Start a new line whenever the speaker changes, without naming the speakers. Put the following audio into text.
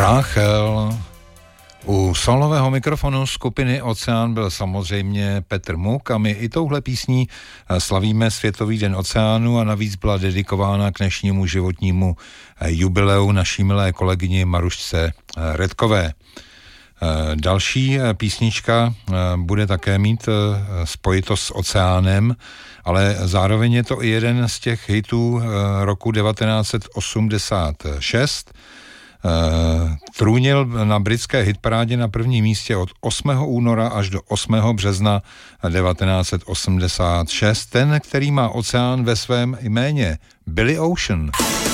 Ráchel. U solového mikrofonu skupiny Oceán byl samozřejmě Petr Muk a my i touhle písní slavíme Světový den oceánu a navíc byla dedikována k dnešnímu životnímu jubileu naší milé kolegyni Marušce Redkové. Další písnička bude také mít spojitost s oceánem, ale zároveň je to i jeden z těch hitů roku 1986. Trůnil na britské hitparádě na prvním místě od 8. února až do 8. března 1986. Ten, který má oceán ve svém jméně, Billy Ocean.